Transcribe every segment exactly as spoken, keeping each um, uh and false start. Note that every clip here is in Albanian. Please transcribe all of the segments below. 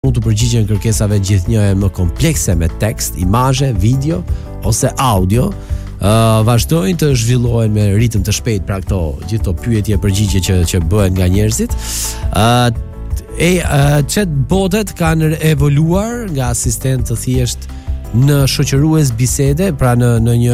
mund të përgjigjen kërkesave gjithnjëje më komplekse me tekst, imazhe, video ose audio, uh, vazhdojnë të zhvillohen me ritëm të shpejt, pra këto gjithë këto pyetje përgjigje që që bëhen nga njerëzit. Uh, e uh, chatbotet kanë evoluar nga asistent të thjesht në shoqërues bisede, pra në në një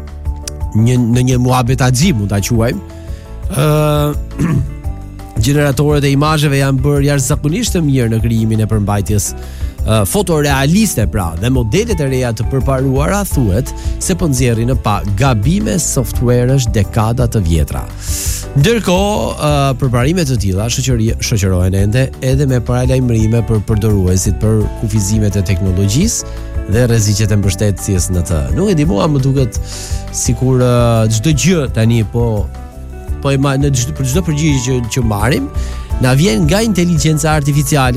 një në një muhabetaxhi mund ta quajmë. ë uh, Generatorët e imazheve janë bërë jashtëzakonisht të mirë në krijimin e përmbajtjes uh, fotorealiste, pra, dhe modelet e reja të përparuara thuhet se po nxjerrin në pa gabime softwaresh dekada të vjetra. Ndërkohë, uh, përparime të tilla shoqërohen ende edhe me paralajmërime për përdoruesit për kufizimet e teknologjisë dhe rreziqet e mbështetjes në të. Nuk e di, mua më duket sikur çdo uh, gjë tani po po e ma, në gjdo, për çdo përgjigje që, që marrim na vjen nga inteligjenca artificiale.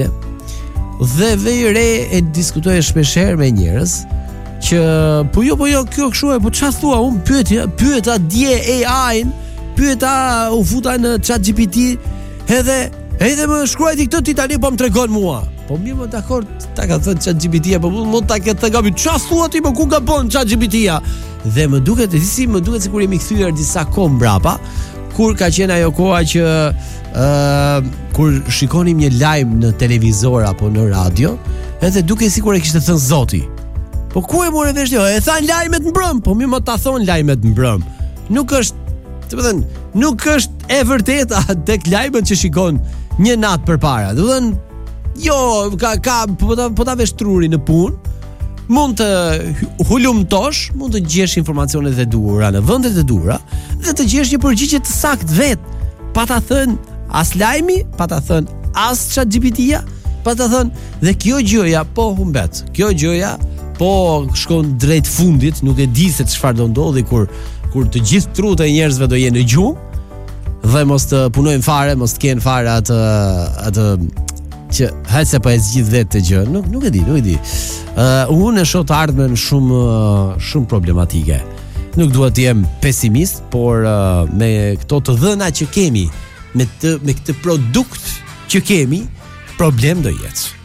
Dhe vej re e diskutoj shpeshherë me njerëz që po jo po jo kjo kështu e po çfarë thua, un pyet pyeta dje A I-n, pyeta u futa në ChatGPT, edhe edhe më shkruajti këtë ti tani po më tregon mua. Po mirë, më dakord, ta ka thënë ChatGPT-ja, po mund ta ketë gabi. Çfarë thua ti, po ku gabon ChatGPT-ja? Dhe më duket, si më duket sikur jemi kthyer disa kohë mbrapa, kur ka qenë ajo koha që uh, kur shikonim një lajm në televizor apo në radio, edhe duke sikur e kishte thënë Zoti. Po ku e morë vesh jo? E than lajmet mbrëm, po mi më ta thon lajmet mbrëm. Nuk është, të thënë, nuk është e vërteta tek lajmet që shikon një natë përpara. Do të thënë, jo, ka ka po ta po ta vesh truri në punë, mund të hulumtosh, mund të gjesh informacionet e duhura në vendet e duhura dhe të gjesh një përgjigje të saktë vet, pa ta thënë as lajmi, pa ta thënë as ChatGPT-ja, pa ta thënë, dhe kjo gjëja po humbet. Kjo gjëja po shkon drejt fundit, nuk e di se çfarë do ndodhi kur kur të gjithë trut e njerëzve do jenë në gjumë dhe mos të punojnë fare, mos të kenë fare atë atë që hajtë se pa e zgjidh vetë të gjë, nuk, nuk e di, nuk e di. Uh, unë e shoh të ardhmen shumë, uh, shumë problematike. Nuk duhet të jem pesimist, por uh, me këto të dhëna që kemi, me, të, me këtë produkt që kemi, problem do jetë.